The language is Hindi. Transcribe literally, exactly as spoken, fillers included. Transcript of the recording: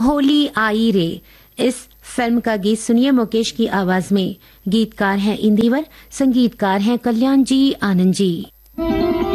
होली आई रे। इस फिल्म का गीत सुनिए मुकेश की आवाज में। गीतकार हैं इंदिवर, संगीतकार हैं कल्याण जी आनंद जी।